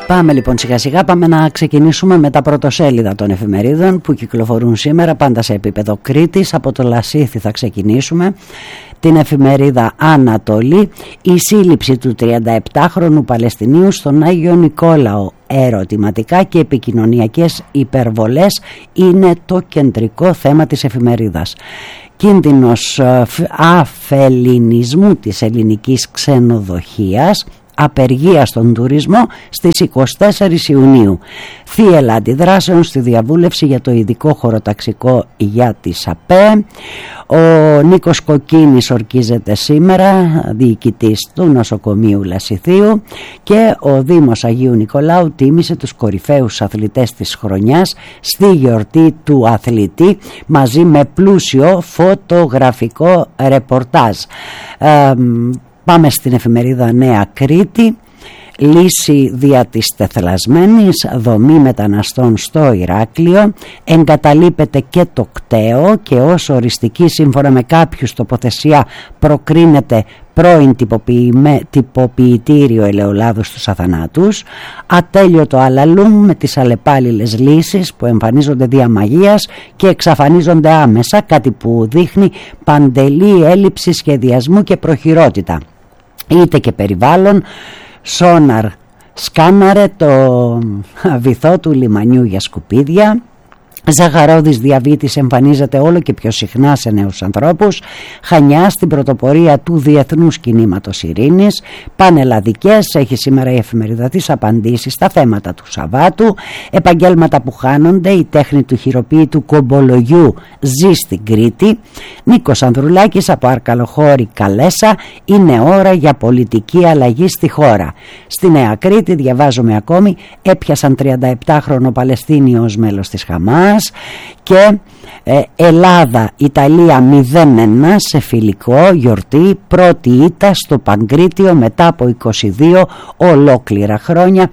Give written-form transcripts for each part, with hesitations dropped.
Πάμε λοιπόν σιγά σιγά, πάμε να ξεκινήσουμε με τα πρωτοσέλιδα των εφημερίδων που κυκλοφορούν σήμερα, πάντα σε επίπεδο Κρήτης. Από το Λασίθι θα ξεκινήσουμε, την εφημερίδα Ανατολή. Η σύλληψη του 37χρονου Παλαιστινίου στον Άγιο Νικόλαο, ερωτηματικά και επικοινωνιακές υπερβολές είναι το κεντρικό θέμα της εφημερίδας. Κίνδυνος αφελινισμού της ελληνικής ξενοδοχείας, απεργία στον τουρισμό στις 24 Ιουνίου. Θύελλα αντιδράσεων στη διαβούλευση για το ειδικό χωροταξικό για τις ΑΠΕ. Ο Νίκος Κοκκίνης ορκίζεται σήμερα, διοικητής του νοσοκομείου Λασιθίου, και ο Δήμος Αγίου Νικολάου τίμησε τους κορυφαίους αθλητές της χρονιάς στη γιορτή του αθλητή, μαζί με πλούσιο φωτογραφικό ρεπορτάζ. Πάμε στην εφημερίδα Νέα Κρήτη. Λύση δια της τεθλασμένης, δομή μεταναστών στο Ηράκλειο. Εγκαταλείπεται και το κταίο και ως οριστική, σύμφωνα με κάποιους, τοποθεσία προκρίνεται πρώην τυποποιητήριο ελαιολάδου στους Αθανάτους. Ατέλειωτο αλαλούμ με τις αλλεπάλληλες λύσεις που εμφανίζονται δια μαγείας και εξαφανίζονται άμεσα, κάτι που δείχνει παντελή έλλειψη σχεδιασμού και προχειρότητα. Είτε και περιβάλλον. Σόναρ σκάναρε το βυθό του λιμανιού για σκουπίδια. Ζαχαρόδης διαβήτης εμφανίζεται όλο και πιο συχνά σε νέους ανθρώπους. Χανιά στην πρωτοπορία του Διεθνούς Κινήματος Ειρήνης. Πανελλαδικές, έχει σήμερα η εφημερίδα της απαντήσεις στα θέματα του Σαββάτου. Επαγγέλματα που χάνονται, η τέχνη του χειροποίητου κομπολογιού ζει στην Κρήτη. Νίκος Ανδρουλάκης από Αρκαλοχώρη Καλέσα, είναι ώρα για πολιτική αλλαγή στη χώρα. Στη Νέα Κρήτη διαβάζουμε ακόμη, έπιασαν 37χρονο Παλαιστίνιο μέλος της Χαμάς. Και Ελλάδα-Ιταλία 0-1 σε φιλικό, γιορτή, πρώτη ήττα στο Παγκρίτιο μετά από 22 ολόκληρα χρόνια.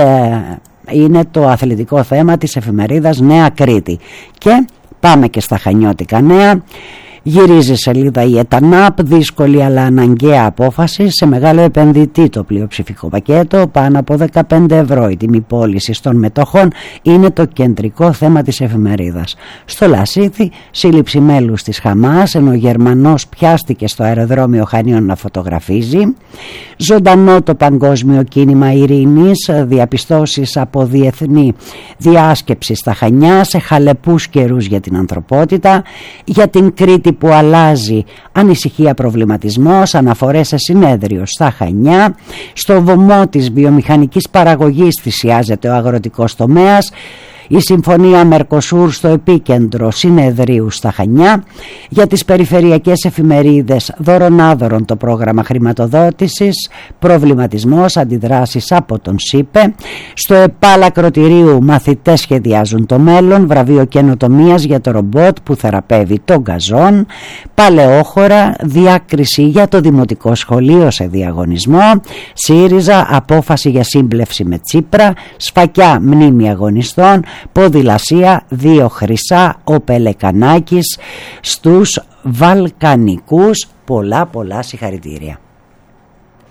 Είναι το αθλητικό θέμα της εφημερίδας Νέα Κρήτη. Και πάμε και στα χανιώτικα νέα. Γυρίζει σελίδα η ΕΤΑΝΑΠ, δύσκολη αλλά αναγκαία απόφαση σε μεγάλο επενδυτή το πλειοψηφικό πακέτο, πάνω από 15 ευρώ η τιμή πώλησης των μετοχών, είναι το κεντρικό θέμα της εφημερίδας. Στο Λασίθι, σύλληψη μέλους της Χαμάς, ενώ ο Γερμανός πιάστηκε στο αεροδρόμιο Χανίων να φωτογραφίζει. Ζωντανό το παγκόσμιο κίνημα ειρήνης, διαπιστώσεις από διεθνή διάσκεψη στα Χανιά σε χαλεπούς καιρούς για την ανθρωπότητα. Για την Κρήτη που αλλάζει, ανησυχία, προβληματισμός, αναφορές σε συνέδριο στα Χανιά. Στο βωμό της βιομηχανικής παραγωγής θυσιάζεται ο αγροτικός τομέας. Η συμφωνία Μερκοσούρ στο επίκεντρο συνεδρίου στα Χανιά. Για τις περιφερειακές εφημερίδες, δωρονάδωρον το πρόγραμμα χρηματοδότησης, προβληματισμός, αντιδράσεις από τον ΣΥΠΕ. Στο ΕΠΑΛ Ακροτηρίου, μαθητές σχεδιάζουν το μέλλον, βραβείο καινοτομίας για το ρομπότ που θεραπεύει τον γκαζόν. Παλαιόχώρα, διάκριση για το δημοτικό σχολείο σε διαγωνισμό. ΣΥΡΙΖΑ, απόφαση για σύμπλευση με Τσίπρα. Σφακιά, μνήμη αγωνιστών. Ποδηλασία, 2 χρυσά, ο Πελεκανάκης στους Βαλκανικούς. Πολλά συγχαρητήρια.